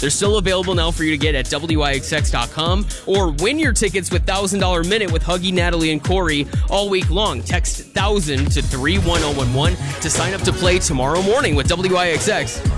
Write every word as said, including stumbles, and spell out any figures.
They're still available now for you to get at W I X X dot com, or win your tickets with one thousand dollars Minute with Huggy, Natalie, and Corey all week long. Text one thousand to three one zero one one to sign up to play tomorrow morning with W I X X.